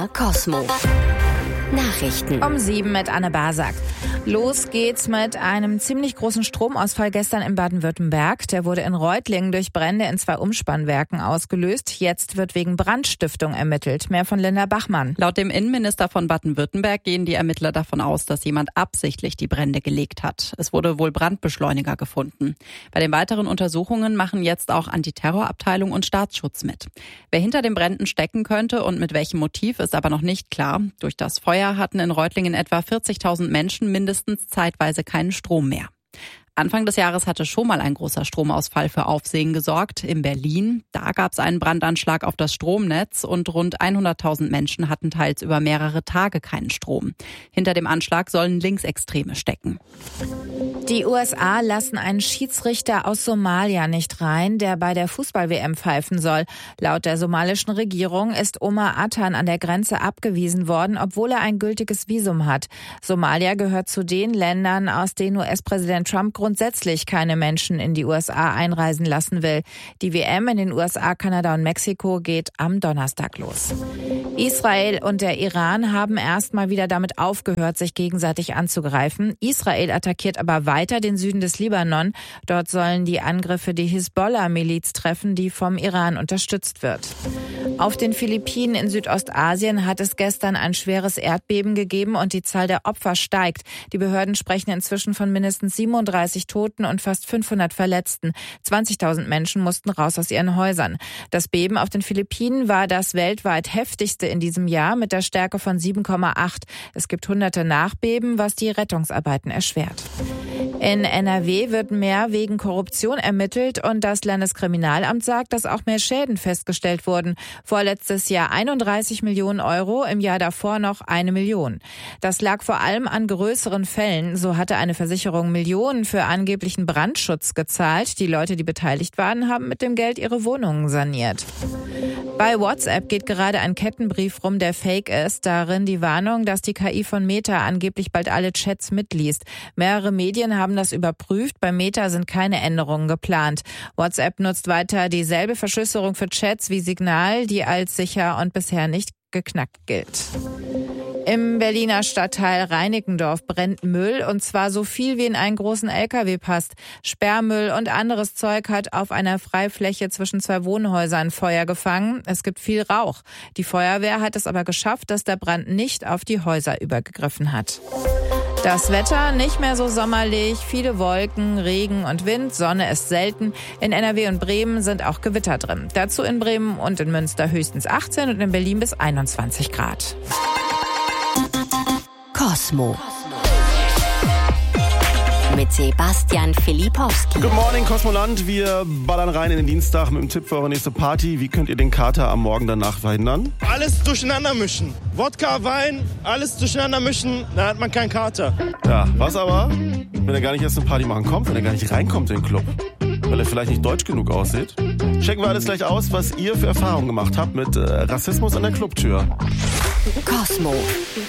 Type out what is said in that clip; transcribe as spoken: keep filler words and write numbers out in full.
R Cosmo. Nachrichten. Um sieben mit Anne Basak. Los geht's mit einem ziemlich großen Stromausfall gestern in Baden-Württemberg. Der wurde in Reutlingen durch Brände in zwei Umspannwerken ausgelöst. Jetzt wird wegen Brandstiftung ermittelt. Mehr von Linda Bachmann. Laut dem Innenminister von Baden-Württemberg gehen die Ermittler davon aus, dass jemand absichtlich die Brände gelegt hat. Es wurde wohl Brandbeschleuniger gefunden. Bei den weiteren Untersuchungen machen jetzt auch Antiterrorabteilung und Staatsschutz mit. Wer hinter den Bränden stecken könnte und mit welchem Motiv, ist aber noch nicht klar. Durch das Feuer hatten in Reutlingen etwa vierzigtausend Menschen mindestens zeitweise keinen Strom mehr. Anfang des Jahres hatte schon mal ein großer Stromausfall für Aufsehen gesorgt. In Berlin, da gab es einen Brandanschlag auf das Stromnetz und rund hunderttausend Menschen hatten teils über mehrere Tage keinen Strom. Hinter dem Anschlag sollen Linksextreme stecken. Die U S A lassen einen Schiedsrichter aus Somalia nicht rein, der bei der Fußball-W M pfeifen soll. Laut der somalischen Regierung ist Omar Atan an der Grenze abgewiesen worden, obwohl er ein gültiges Visum hat. Somalia gehört zu den Ländern, aus denen U S-Präsident Trump grundsätzlich keine Menschen in die U S A einreisen lassen will. Die W M in den U S A, Kanada und Mexiko geht am Donnerstag los. Israel und der Iran haben erstmal wieder damit aufgehört, sich gegenseitig anzugreifen. Israel attackiert aber weiter den Süden des Libanon. Dort sollen die Angriffe die Hisbollah-Miliz treffen, die vom Iran unterstützt wird. Auf den Philippinen in Südostasien hat es gestern ein schweres Erdbeben gegeben und die Zahl der Opfer steigt. Die Behörden sprechen inzwischen von mindestens siebenunddreißig Toten und fast fünfhundert Verletzten. zwanzigtausend Menschen mussten raus aus ihren Häusern. Das Beben auf den Philippinen war das weltweit heftigste in diesem Jahr mit der Stärke von sieben Komma acht. Es gibt hunderte Nachbeben, was die Rettungsarbeiten erschwert. In N R W wird mehr wegen Korruption ermittelt und das Landeskriminalamt sagt, dass auch mehr Schäden festgestellt wurden. Vorletztes Jahr einunddreißig Millionen Euro, im Jahr davor noch eine Million. Das lag vor allem an größeren Fällen. So hatte eine Versicherung Millionen für angeblichen Brandschutz gezahlt. Die Leute, die beteiligt waren, haben mit dem Geld ihre Wohnungen saniert. Bei WhatsApp geht gerade ein Kettenbrief rum, der fake ist. Darin die Warnung, dass die K I von Meta angeblich bald alle Chats mitliest. Mehrere Medien haben das überprüft. Bei Meta sind keine Änderungen geplant. WhatsApp nutzt weiter dieselbe Verschlüsselung für Chats wie Signal, die als sicher und bisher nicht geknackt gilt. Im Berliner Stadtteil Reinickendorf brennt Müll, und zwar so viel wie in einen großen L K W passt. Sperrmüll und anderes Zeug hat auf einer Freifläche zwischen zwei Wohnhäusern Feuer gefangen. Es gibt viel Rauch. Die Feuerwehr hat es aber geschafft, dass der Brand nicht auf die Häuser übergegriffen hat. Das Wetter nicht mehr so sommerlich, viele Wolken, Regen und Wind, Sonne ist selten. In N R W und Bremen sind auch Gewitter drin. Dazu in Bremen und in Münster höchstens achtzehn und in Berlin bis einundzwanzig Grad. Cosmo. Mit Sebastian Filipowski. Good morning, Cosmoland. Wir ballern rein in den Dienstag mit dem Tipp für eure nächste Party. Wie könnt ihr den Kater am Morgen danach verhindern? Alles durcheinander mischen. Wodka, Wein, alles durcheinander mischen, dann hat man keinen Kater. Ja, was aber, wenn er gar nicht erst eine Party machen kommt, wenn er gar nicht reinkommt in den Club, weil er vielleicht nicht deutsch genug aussieht? Checken wir alles gleich aus, was ihr für Erfahrungen gemacht habt mit äh, Rassismus an der Clubtür. Cosmo.